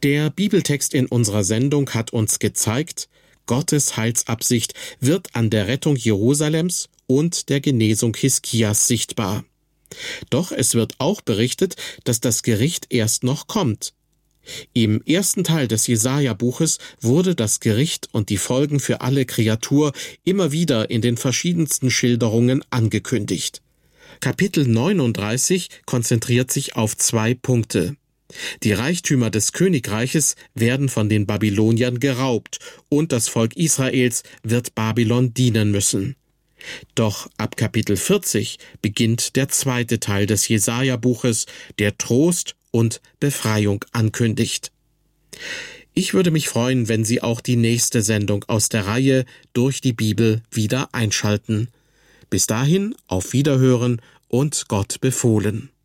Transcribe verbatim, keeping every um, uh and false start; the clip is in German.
Der Bibeltext in unserer Sendung hat uns gezeigt, Gottes Heilsabsicht wird an der Rettung Jerusalems und der Genesung Hiskias sichtbar. Doch es wird auch berichtet, dass das Gericht erst noch kommt. Im ersten Teil des Jesaja-Buches wurde das Gericht und die Folgen für alle Kreatur immer wieder in den verschiedensten Schilderungen angekündigt. Kapitel neununddreißig konzentriert sich auf zwei Punkte. Die Reichtümer des Königreiches werden von den Babyloniern geraubt und das Volk Israels wird Babylon dienen müssen. Doch ab Kapitel vierzig beginnt der zweite Teil des Jesaja-Buches, der Trost und Befreiung ankündigt. Ich würde mich freuen, wenn Sie auch die nächste Sendung aus der Reihe Durch die Bibel wieder einschalten. Bis dahin, auf Wiederhören und Gott befohlen.